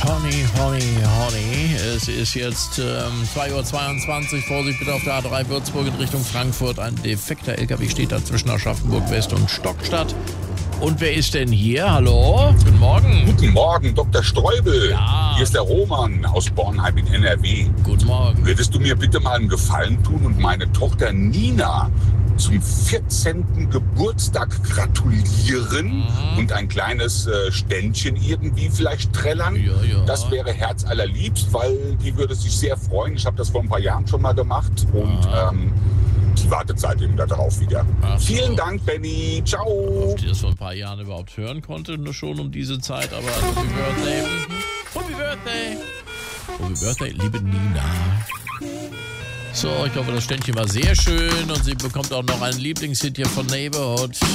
Honey. Es ist jetzt 2:22 Uhr. Vorsicht bitte auf der A3 Würzburg in Richtung Frankfurt. Ein defekter LKW steht da zwischen Aschaffenburg West und Stockstadt. Und wer ist denn hier? Hallo? Guten Morgen. Guten Morgen, Dr. Streubel. Ja. Hier ist der Roman aus Bornheim in NRW. Guten Morgen. Würdest du mir bitte mal einen Gefallen tun und meine Tochter Nina zum 14. Geburtstag gratulieren und ein kleines Ständchen irgendwie vielleicht trällern? Ja. Das wäre herzallerliebst, weil die würde sich sehr freuen. Ich habe das vor ein paar Jahren schon mal gemacht und die wartet seitdem darauf wieder. Ach so. Vielen Dank, Benny. Ciao. Ob die das vor ein paar Jahren überhaupt hören konnte, nur schon um diese Zeit, aber Happy Birthday. Happy Birthday. Happy Birthday, liebe Nina. So, ich hoffe, das Ständchen war sehr schön und sie bekommt auch noch einen Lieblingshit hier von Neighborhood.